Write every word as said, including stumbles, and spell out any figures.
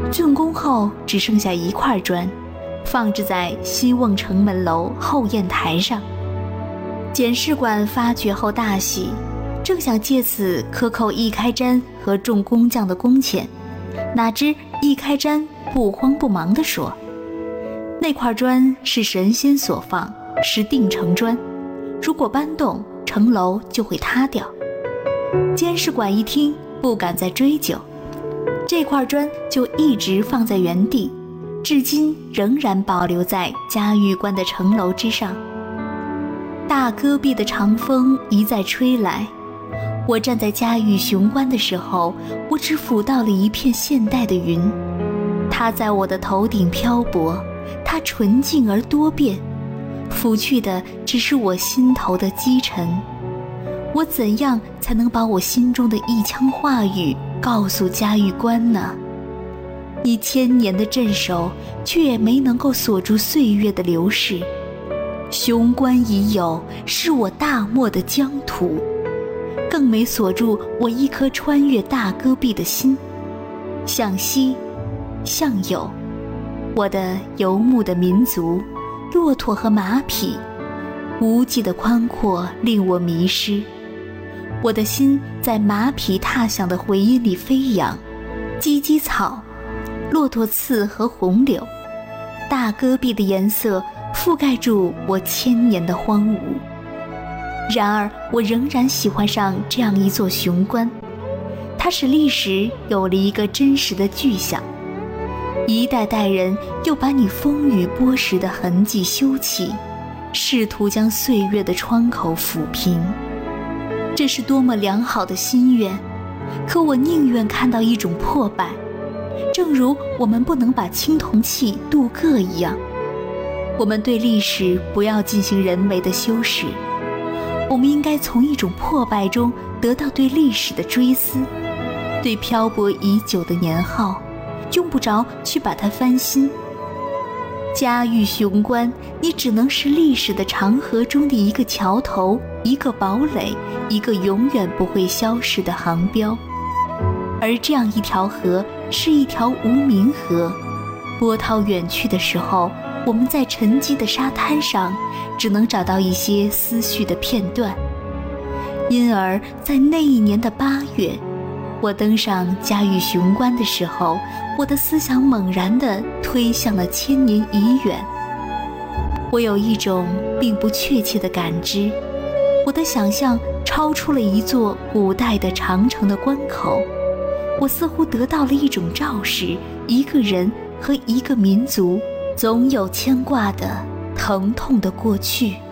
竣工后只剩下一块砖，放置在西瓮城门楼后砚台上。检视官发觉后大喜，正想借此克扣易开瞻和众工匠的工钱，哪知易开瞻不慌不忙地说：“那块砖是神仙所放，是定城砖，如果搬动，城楼就会塌掉。”监视官一听，不敢再追究，这块砖就一直放在原地，至今仍然保留在嘉峪关的城楼之上。大戈壁的长风一再吹来，我站在嘉峪雄关的时候，我只抚到了一片现代的云，它在我的头顶漂泊，它纯净而多变，拂去的只是我心头的积尘。我怎样才能把我心中的一腔话语告诉嘉峪关呢？你千年的镇守，却也没能够锁住岁月的流逝。雄关已有，是我大漠的疆土，更没锁住我一颗穿越大戈壁的心。向西，向右，我的游牧的民族，骆驼和马匹，无际的宽阔令我迷失。我的心在马匹踏响的回音里飞扬，芨芨草、骆驼刺和红柳，大戈壁的颜色覆盖住我千年的荒芜。然而我仍然喜欢上这样一座雄关，它使历史有了一个真实的具象，一代代人又把你风雨剥蚀的痕迹修葺，试图将岁月的窗口抚平。这是多么良好的心愿，可我宁愿看到一种破败，正如我们不能把青铜器镀铬一样。我们对历史不要进行人为的修饰，我们应该从一种破败中得到对历史的追思，对漂泊已久的年号，用不着去把它翻新。嘉峪雄关，你只能是历史的长河中的一个桥头，一个堡垒，一个永远不会消逝的航标。而这样一条河是一条无名河，波涛远去的时候，我们在沉积的沙滩上只能找到一些思绪的片段。因而在那一年的八月，我登上嘉峪雄关的时候，我的思想猛然地推向了千年已远。我有一种并不确切的感知，我的想象超出了一座古代的长城的关口，我似乎得到了一种昭示，一个人和一个民族总有牵挂的疼痛的过去。